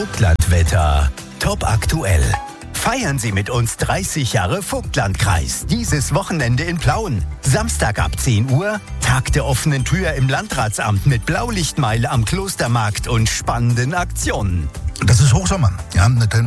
Vogtlandwetter top aktuell. Feiern Sie mit uns 30 Jahre Vogtlandkreis. Dieses Wochenende in Plauen. Samstag ab 10 Uhr, Tag der offenen Tür im Landratsamt mit Blaulichtmeile am Klostermarkt und spannenden Aktionen. Das ist Hochsommer. Ja,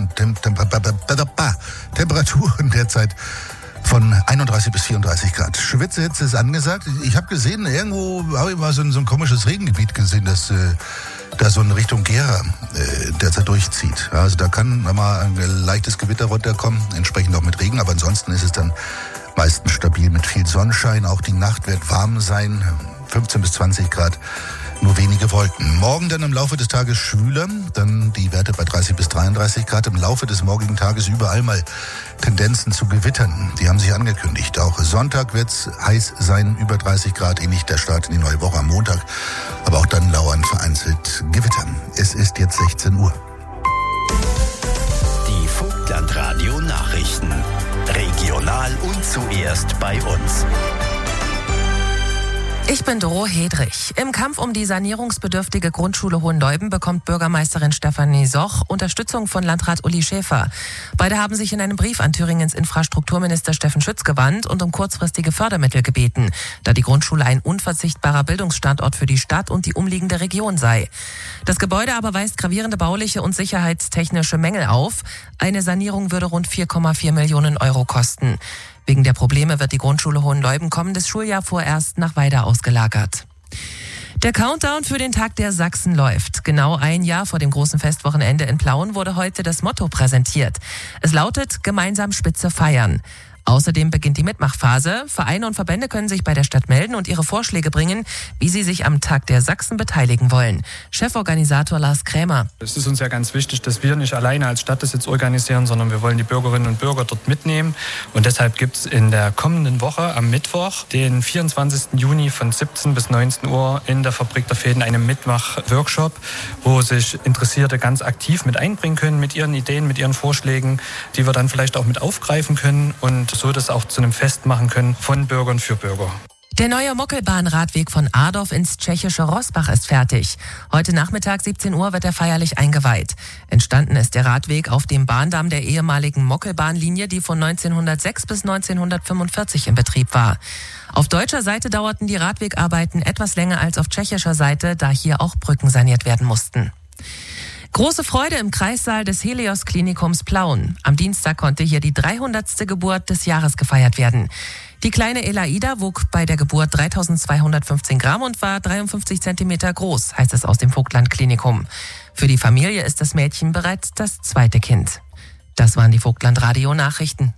Temperaturen derzeit von 31 bis 34 Grad. Schwitzehitze ist angesagt. Ich habe gesehen, irgendwo habe ich mal so ein komisches Regengebiet gesehen, das da so in Richtung Gera derzeit durchzieht. Ja, also da kann mal ein leichtes Gewitter runterkommen, entsprechend auch mit Regen, aber ansonsten ist es dann meistens stabil mit viel Sonnenschein. Auch die Nacht wird warm sein, 15 bis 20 Grad. Nur wenige Wolken. Morgen dann im Laufe des Tages schwüler, dann die Werte bei 30 bis 33 Grad. Im Laufe des morgigen Tages überall mal Tendenzen zu Gewittern. Die haben sich angekündigt. Auch Sonntag wird es heiß sein, über 30 Grad, ähnlich der Start in die neue Woche am Montag. Aber auch dann lauern vereinzelt Gewitter. Es ist jetzt 16 Uhr. Die Vogtlandradio Nachrichten. Regional und zuerst bei uns. Ich bin Doro Hedrich. Im Kampf um die sanierungsbedürftige Grundschule Hohenleuben bekommt Bürgermeisterin Stefanie Soch Unterstützung von Landrat Uli Schäfer. Beide haben sich in einem Brief an Thüringens Infrastrukturminister Steffen Schütz gewandt und um kurzfristige Fördermittel gebeten, da die Grundschule ein unverzichtbarer Bildungsstandort für die Stadt und die umliegende Region sei. Das Gebäude aber weist gravierende bauliche und sicherheitstechnische Mängel auf. Eine Sanierung würde rund 4,4 Millionen Euro kosten. Wegen der Probleme wird die Grundschule Hohenleuben kommendes Schuljahr vorerst nach Weida ausgelagert. Der Countdown für den Tag der Sachsen läuft. Genau ein Jahr vor dem großen Festwochenende in Plauen wurde heute das Motto präsentiert. Es lautet: Gemeinsam Spitze feiern. Außerdem beginnt die Mitmachphase. Vereine und Verbände können sich bei der Stadt melden und ihre Vorschläge bringen, wie sie sich am Tag der Sachsen beteiligen wollen. Cheforganisator Lars Krämer. Es ist uns ja ganz wichtig, dass wir nicht alleine als Stadt das jetzt organisieren, sondern wir wollen die Bürgerinnen und Bürger dort mitnehmen. Und deshalb gibt es in der kommenden Woche am Mittwoch, den 24. Juni von 17 bis 19 Uhr in der Fabrik der Fäden einen Mitmach-Workshop, wo sich Interessierte ganz aktiv mit einbringen können, mit ihren Ideen, mit ihren Vorschlägen, die wir dann vielleicht auch mit aufgreifen können und so das auch zu einem Fest machen können von Bürgern für Bürger. Der neue Mockelbahn-Radweg von Adorf ins tschechische Roßbach ist fertig. Heute Nachmittag 17 Uhr wird er feierlich eingeweiht. Entstanden ist der Radweg auf dem Bahndamm der ehemaligen Mockelbahnlinie, die von 1906 bis 1945 in Betrieb war. Auf deutscher Seite dauerten die Radwegarbeiten etwas länger als auf tschechischer Seite, da hier auch Brücken saniert werden mussten. Große Freude im Kreissaal des Helios-Klinikums Plauen. Am Dienstag konnte hier die 300. Geburt des Jahres gefeiert werden. Die kleine Elaida wog bei der Geburt 3215 Gramm und war 53 Zentimeter groß, heißt es aus dem Vogtland-Klinikum. Für die Familie ist das Mädchen bereits das zweite Kind. Das waren die Vogtland-Radio-Nachrichten.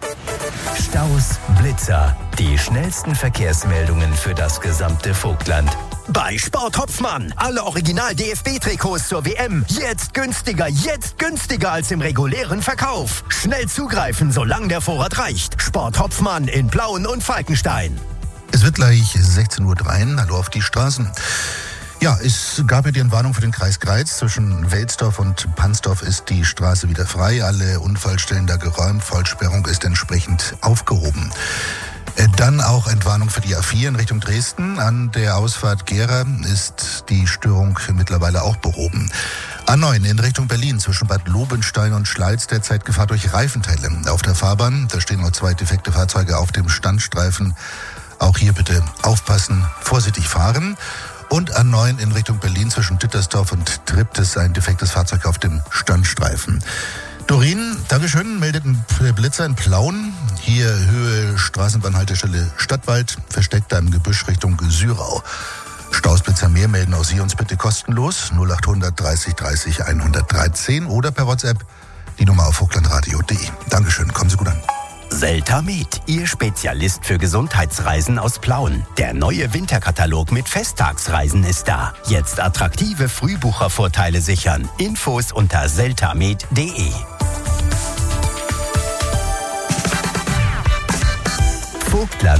Staus, Blitzer, die schnellsten Verkehrsmeldungen für das gesamte Vogtland. Bei Sport Hopfmann. Alle Original-DFB-Trikots zur WM. Jetzt günstiger als im regulären Verkauf. Schnell zugreifen, solange der Vorrat reicht. Sport Hopfmann in Plauen und Falkenstein. Es wird gleich 16:03 Uhr. Hallo auf die Straßen. Ja, es gab ja die Entwarnung für den Kreis Greiz. Zwischen Welsdorf und Pansdorf ist die Straße wieder frei. Alle Unfallstellen da geräumt. Vollsperrung ist entsprechend aufgehoben. Dann auch Entwarnung für die A4 in Richtung Dresden. An der Ausfahrt Gera ist die Störung mittlerweile auch behoben. A9 in Richtung Berlin zwischen Bad Lobenstein und Schleiz derzeit Gefahr durch Reifenteile auf der Fahrbahn. Da stehen noch 2 defekte Fahrzeuge auf dem Standstreifen. Auch hier bitte aufpassen, vorsichtig fahren. Und A9 in Richtung Berlin zwischen Dittersdorf und Triptis ein defektes Fahrzeug auf dem Standstreifen. Doreen, Dankeschön, meldet ein Blitzer in Plauen. Hier Höhe Straßenbahnhaltestelle Stadtwald, versteckt im Gebüsch Richtung Syrau. Stausblitzer mehr melden auch Sie uns bitte kostenlos 0800 30 30 113 oder per WhatsApp die Nummer auf vogtlandradio.de. Dankeschön, kommen Sie gut an. Seltamed, Ihr Spezialist für Gesundheitsreisen aus Plauen. Der neue Winterkatalog mit Festtagsreisen ist da. Jetzt attraktive Frühbuchervorteile sichern. Infos unter seltamed.de.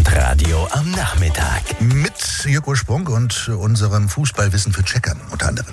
Vogtlandradio am Nachmittag. Mit Jörg Sprung und unserem Fußballwissen für Checker unter anderem.